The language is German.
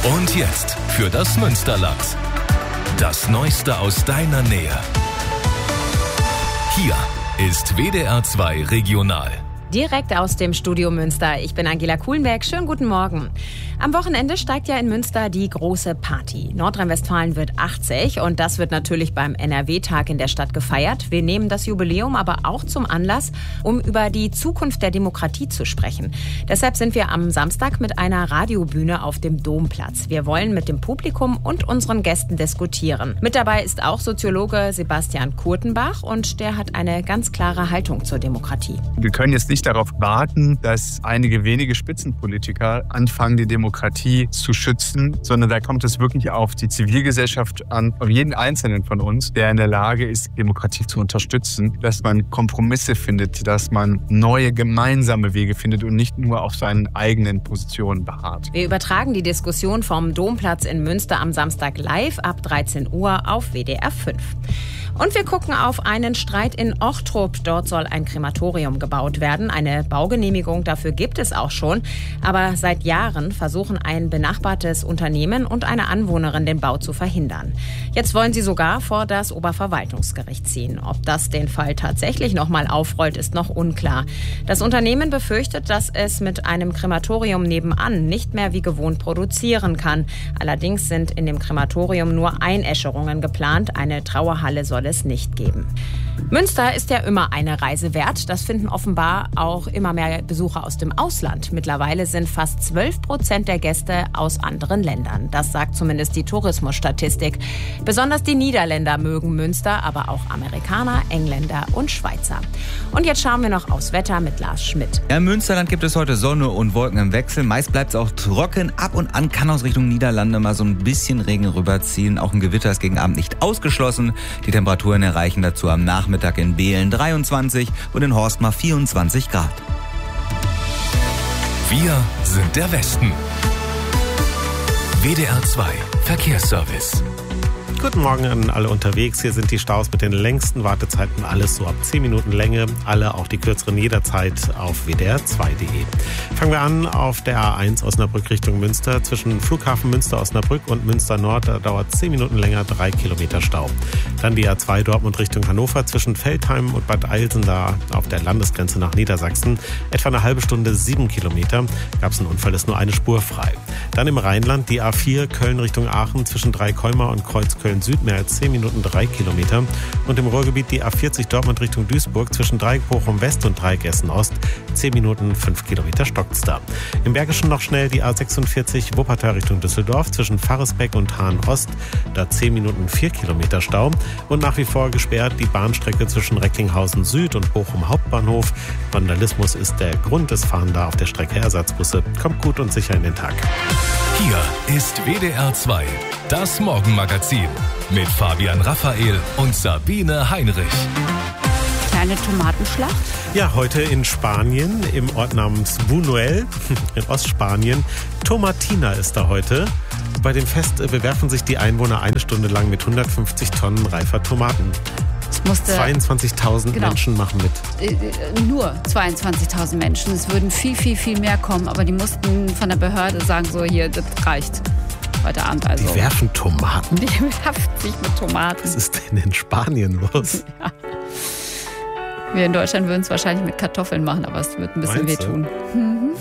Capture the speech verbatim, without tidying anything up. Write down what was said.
Und jetzt für das Münsterland. Das Neueste aus deiner Nähe. Hier ist W D R zwei Regional. Direkt aus dem Studio Münster. Ich bin Angela Kuhlenberg. Schönen guten Morgen. Am Wochenende steigt ja in Münster die große Party. Nordrhein-Westfalen wird achtzig und das wird natürlich beim N R W-Tag in der Stadt gefeiert. Wir nehmen das Jubiläum aber auch zum Anlass, um über die Zukunft der Demokratie zu sprechen. Deshalb sind wir am Samstag mit einer Radiobühne auf dem Domplatz. Wir wollen mit dem Publikum und unseren Gästen diskutieren. Mit dabei ist auch Soziologe Sebastian Kurtenbach und der hat eine ganz klare Haltung zur Demokratie. Wir können jetzt nicht darauf warten, dass einige wenige Spitzenpolitiker anfangen, die Demokratie zu schützen, sondern da kommt es wirklich auf die Zivilgesellschaft an, auf jeden Einzelnen von uns, der in der Lage ist, Demokratie zu unterstützen, dass man Kompromisse findet, dass man neue gemeinsame Wege findet und nicht nur auf seinen eigenen Positionen beharrt. Wir übertragen die Diskussion vom Domplatz in Münster am Samstag live ab dreizehn Uhr auf W D R fünf. Und wir gucken auf einen Streit in Ochtrup. Dort soll ein Krematorium gebaut werden. Eine Baugenehmigung dafür gibt es auch schon. Aber seit Jahren versuchen ein benachbartes Unternehmen und eine Anwohnerin, den Bau zu verhindern. Jetzt wollen sie sogar vor das Oberverwaltungsgericht ziehen. Ob das den Fall tatsächlich nochmal aufrollt, ist noch unklar. Das Unternehmen befürchtet, dass es mit einem Krematorium nebenan nicht mehr wie gewohnt produzieren kann. Allerdings sind in dem Krematorium nur Einäscherungen geplant. Eine Trauerhalle soll es nicht geben. Münster ist ja immer eine Reise wert. Das finden offenbar auch immer mehr Besucher aus dem Ausland. Mittlerweile sind fast zwölf Prozent der Gäste aus anderen Ländern. Das sagt zumindest die Tourismusstatistik. Besonders die Niederländer mögen Münster, aber auch Amerikaner, Engländer und Schweizer. Und jetzt schauen wir noch aufs Wetter mit Lars Schmidt. Ja, im Münsterland gibt es heute Sonne und Wolken im Wechsel. Meist bleibt es auch trocken. Ab und an kann aus Richtung Niederlande mal so ein bisschen Regen rüberziehen. Auch ein Gewitter ist gegen Abend nicht ausgeschlossen. Die Temperaturen erreichen dazu am Nachmittag in Behlen dreiundzwanzig und in Horstmar vierundzwanzig Grad. Wir sind der Westen. W D R zwei Verkehrsservice. Guten Morgen an alle unterwegs. Hier sind die Staus mit den längsten Wartezeiten. Alles so ab zehn Minuten Länge. Alle auch die kürzeren jederzeit auf w d r zwei punkt d e. Fangen wir an auf der A eins Osnabrück Richtung Münster. Zwischen Flughafen Münster-Osnabrück und Münster Nord. Da dauert zehn Minuten länger, drei Kilometer Stau. Dann die A zwei Dortmund Richtung Hannover. Zwischen Veltheim und Bad Eilsen, da auf der Landesgrenze nach Niedersachsen. Etwa eine halbe Stunde, sieben Kilometer. Gab es einen Unfall, ist nur eine Spur frei. Dann im Rheinland die A vier Köln Richtung Aachen. Zwischen Dreikolmar und Kreuzköln Süd mehr als zehn Minuten, drei Kilometer. Und im Ruhrgebiet die A vierzig Dortmund Richtung Duisburg zwischen Dreieck Bochum West und Dreieck Essen Ost. zehn Minuten, fünf Kilometer stockt's da. Im Bergischen noch schnell die A sechsundvierzig Wuppertal Richtung Düsseldorf zwischen Pfarresbeck und Hahn Ost. Da zehn Minuten, vier Kilometer Stau. Und nach wie vor gesperrt die Bahnstrecke zwischen Recklinghausen Süd und Bochum Hauptbahnhof. Vandalismus ist der Grund des Fahren da auf der Strecke. Ersatzbusse. Kommt gut und sicher in den Tag. Hier ist W D R zwei, das Morgenmagazin mit Fabian Raphael und Sabine Heinrich. Kleine Tomatenschlacht? Ja, heute in Spanien, im Ort namens Buñuel, in Ostspanien. Tomatina ist da heute. Bei dem Fest bewerfen sich die Einwohner eine Stunde lang mit hundertfünfzig Tonnen reifer Tomaten. zweiundzwanzigtausend genau. Menschen machen mit. Äh, nur zweiundzwanzigtausend Menschen. Es würden viel, viel, viel mehr kommen. Aber die mussten von der Behörde sagen, so hier, das reicht. Heute Abend also. Die werfen Tomaten? Die werfen sich mit Tomaten. Was ist denn in Spanien los? Ja. Wir in Deutschland würden es wahrscheinlich mit Kartoffeln machen, aber es wird ein bisschen Meinst wehtun. Mhm.